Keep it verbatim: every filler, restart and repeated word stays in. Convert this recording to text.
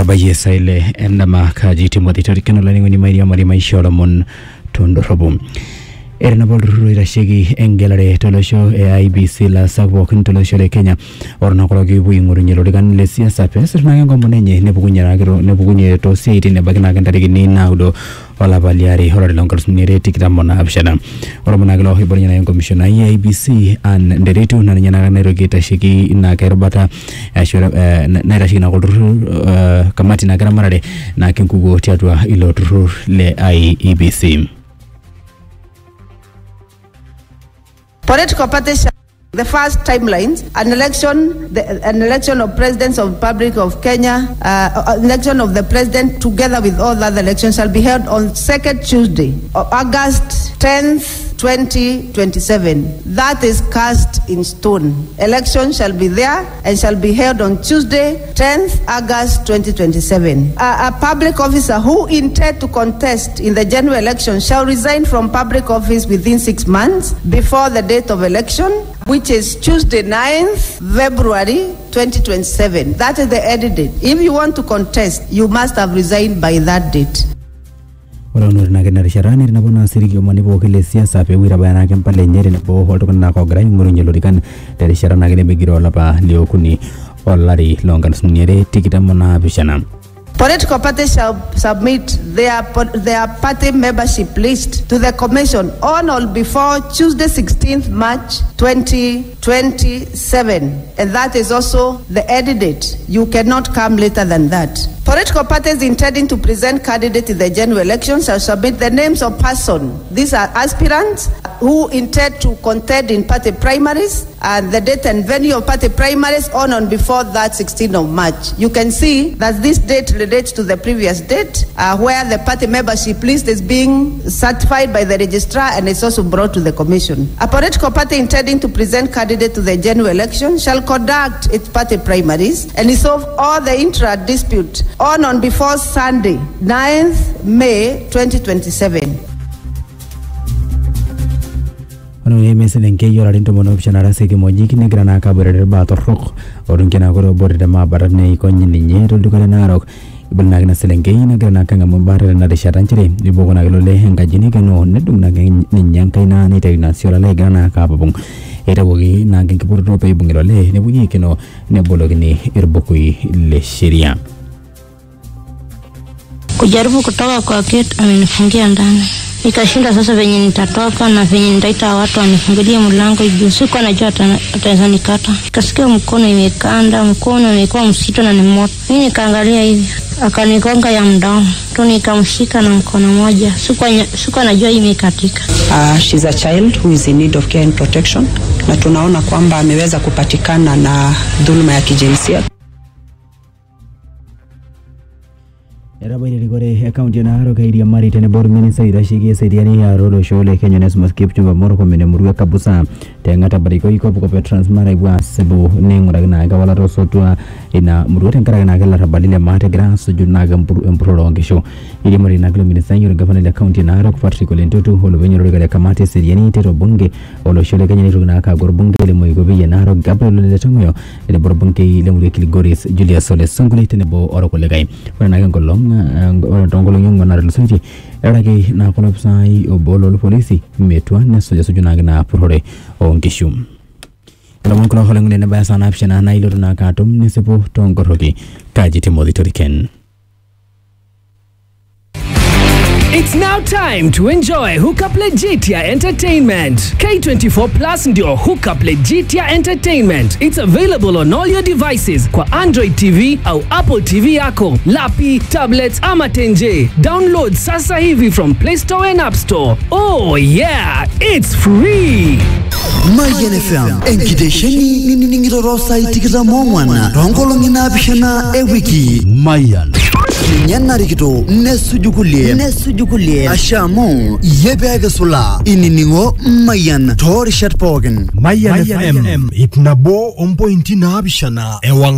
Etabayesa ile endama kaji Timothy Torikeno laningo ni mairi amari maisha olamon tondorobu. Erina bolru irashigi engelare tolosho e I B C la sagbo kintolosho le Kenya orna kologi buinguru nyelorigan le siasa pesa na ngongo monenye ne bugunyara gero ne bugunye to seiti ne bagina gandari ni naudo wala baliari horari lonkals nire tikita mona abshana ora mona gelo hibornya na commissioner I B C an nderetu na nyana na rogeta shiki na kerbata ashura na rashiki na golru kamati na gramarade na kinkugo tiatwa ilo turu le I B C. Political parties, the first timelines, an election, the, an election of presidents of the Republic of Kenya, uh, election of the president together with all other elections shall be held on second Tuesday, August tenth, twenty twenty-seven. That is cast in stone. Election shall be there and shall be held on Tuesday, tenth August twenty twenty-seven. A, a public officer who intend to contest in the general election shall resign from public office within six months before the date of election, which is Tuesday, ninth February twenty twenty-seven. That is the edit date. If you want to contest, you must have resigned by that date. Ora nur na gena risharani na bona sirigi omani bo kele siasa pe wira bayana kem pale nyere ne bo hoto na ko gra nguru nyelorikan de risharana gene begiro lapa liokuni olari longan sunyere tikita mona bishana. Political parties shall submit their their party membership list to the commission on or before Tuesday, sixteenth March twenty twenty-seven, and that is also the edit date. You cannot come later than that. Political parties intending to present candidates in the general election shall submit the names of persons. These are aspirants who intend to contest in party primaries and the date and venue of party primaries on and before that sixteenth of March. You can see that this date relates to the previous date uh, where the party membership list is being certified by the registrar and is also brought to the commission. A political party intending to present candidate to the general election shall conduct its party primaries and resolve all the intra-dispute on and before Sunday, ninth May twenty twenty-seven. Ano yemese lenke yora rinto mono optionara seki mojiki ne grana ka borede ba torok orunke na goro borede ma barane ikonyi ninye to dukale na rok ibulna gna selenge na grana ka ngam bare na de sharanchire libogo na gelo le henga jini kano ne dumna ninyan kaina ni tayna siola le grana ka babung era bogi na genke bordo pe bungelo le ne buyi keno ne bologini irbokui le sheria. Kujaribu kutoka kwa gate amenifungia ndani. Nikashinda sasa venye nitatoka na venye nitaita watu wanifungulie mlango juu sikuwa najua ataweza nikata. Nikasikia mkono imekanda, mkono imekuwa msito na ni moto. Mimi nikaangalia hivi, akanigonga ya mdomo. Tu nikamshika na mkono moja. Sikuwa sikuwa najua imekatika. Uh, she's a child who is in need of care and protection. Na tunaona kwamba ameweza kupatikana na dhuluma ya kijinsia. Era bayri rigore account yana haro kairi amari tene board minister irashige seriani ya rolo shole Kenya National Skip chumba moro komene muruga kabusa tengata bariko iko buko pe transmara ibwa sebu nengura gna ga wala rosotua ina muruga tenkara gna ga la rabalile mate grass junna ga mpuro ngisho ili mari na minister yoro governor account yana haro particular ntoto holo venyo roga kamate seriani tero bunge holo shole Kenya ni rugna ka gor bunge le moy gobe yana haro gabriel le tongo ile bor bunge ile muri Kilgoris Julius Sole Songole tene bo oro ko legai wana ga golong ora tongolo nyongo na relusoji erage na kolopsai obolo polisi metwa na soja sojuna na purore o ngishu la mon ko holengule ne basa na option na ilo na katum ni sepo tongorogi kaji Timothy Toriken. It's now time to enjoy Hookup Legitia Entertainment. K twenty-four Plus ndio Hookup Legitia Entertainment. It's available on all your devices kwa Android T V au Apple T V yako, lapi, tablets ama tenje. Download sasa hivi from Play Store and App Store. Oh yeah, it's free. Mayan F M enkidesheni nini ningirorosa itikira momwana rongolo ngina bishana e wiki Mayan Nyana rikito nesujukulie nesujukulie ashamo yebega sula ininingo Mayan tor shatpogen Mayan F M ipnabo on point na bishana ewang